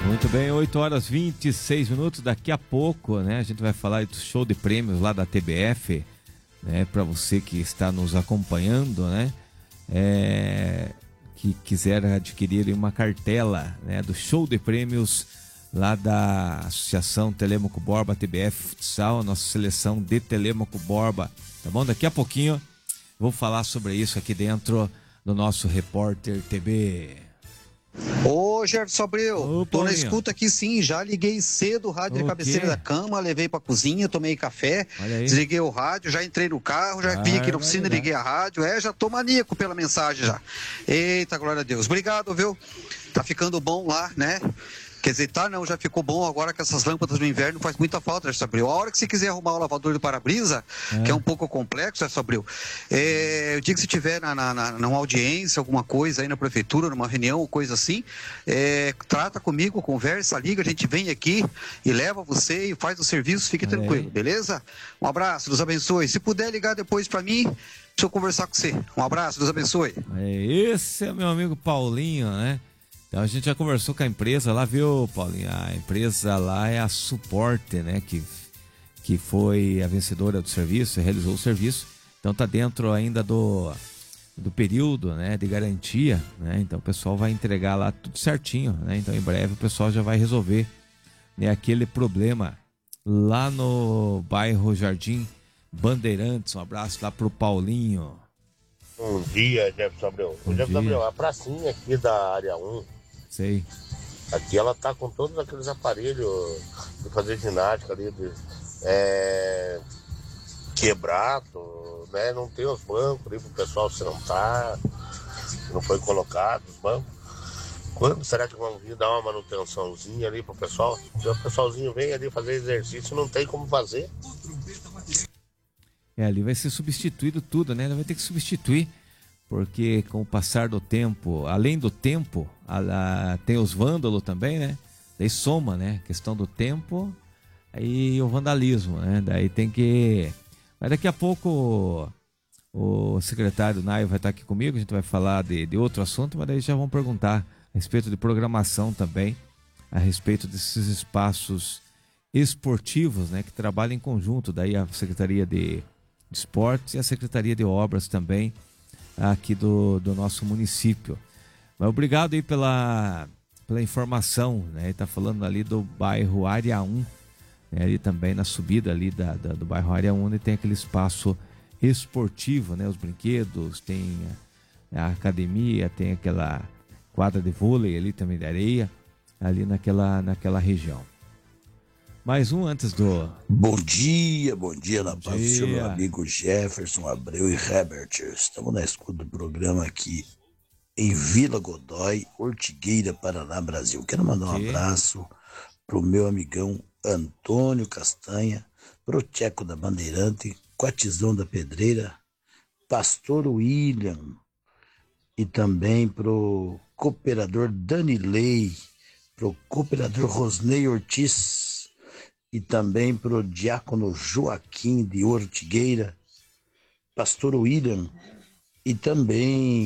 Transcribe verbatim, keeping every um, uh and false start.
Muito bem, oito horas e vinte e seis minutos. Daqui a pouco, né, a gente vai falar do show de prêmios lá da T B F, né, para você que está nos acompanhando, né, é, que quiser adquirir uma cartela, né, do show de prêmios lá da Associação Telêmaco Borba T B F Futsal, a nossa seleção de Telêmaco Borba, tá bom? Daqui a pouquinho vou falar sobre isso aqui dentro do nosso Repórter T V. Ô, Jefferson Abreu, Ô, tô na Paulinho. escuta aqui sim, já liguei cedo o rádio O de cabeceira quê? da cama, levei pra cozinha, tomei café, Olha aí. desliguei o rádio, já entrei no carro, já vim aqui na oficina, Barbaridade. liguei a rádio, é, já tô maníaco pela mensagem já. Eita, glória a Deus. Obrigado, viu? Tá ficando bom lá, né? Quer dizer, tá não, já ficou bom agora com essas lâmpadas no inverno, faz muita falta, Jefferson Abreu. A hora que você quiser arrumar o lavador do para-brisa, É. que é um pouco complexo, Jefferson Abreu, é, eu digo que se tiver na, na, na, numa audiência, alguma coisa aí na prefeitura, numa reunião ou coisa assim, é, trata comigo, conversa, liga, a gente vem aqui e leva você e faz o serviço, fique Olha tranquilo, aí. beleza? Um abraço, Deus abençoe. Se puder ligar depois pra mim, deixa eu conversar com você. Um abraço, Deus abençoe. É, esse é meu amigo Paulinho, né? Então a gente já conversou com a empresa lá, viu, Paulinho? A empresa lá é a Suporte, né? Que, que foi a vencedora do serviço, realizou o serviço. Então tá dentro ainda do, do período, né, de garantia, né? Então o pessoal vai entregar lá tudo certinho, né? Então em breve o pessoal já vai resolver, né, aquele problema lá no bairro Jardim Bandeirantes. Um abraço lá pro Paulinho. Bom dia, Jefferson Abreu. Bom Jefferson dia. Abreu, a pracinha aqui da área um, Sei. aqui ela tá com todos aqueles aparelhos de fazer ginástica ali, de, é, quebrado, né? Não tem os bancos ali pro pessoal sentar, não foi colocado os bancos. Quando será que vão vir dar uma manutençãozinha ali pro pessoal? Se o pessoalzinho vem ali fazer exercício, não tem como fazer. É, ali vai ser substituído tudo, né? Ele vai ter que substituir, porque com o passar do tempo, além do tempo, a, a, tem os vândalos também, né? Daí soma, né? A questão do tempo e o vandalismo, né? Daí tem que... Mas daqui a pouco o, o secretário Naio vai estar aqui comigo, a gente vai falar de, de outro assunto, mas daí já vão perguntar a respeito de programação também, a respeito desses espaços esportivos, né? Que trabalham em conjunto, daí a Secretaria de, de Esportes e a Secretaria de Obras também, aqui do, do nosso município. Mas obrigado aí pela, pela informação, né? Ele tá falando ali do bairro Área um, né? Ali também na subida ali da, da, do bairro Área um, onde tem aquele espaço esportivo, né? Os brinquedos, tem a, a academia, tem aquela quadra de vôlei ali também de areia, ali naquela, naquela região. Mais um antes do... Bom dia, bom dia, na Bom paz do seu dia. meu amigo Jefferson Abreu e Herbert. Estamos na escuta do programa aqui em Vila Godói, Ortigueira, Paraná, Brasil. Quero mandar um Ok. abraço pro meu amigão Antônio Castanha, pro Tcheco da Bandeirante, Quatizão da Pedreira, Pastor William e também pro cooperador Danilei, pro cooperador Rosnei Ortiz, e também para o diácono Joaquim de Ortigueira, pastor William, e também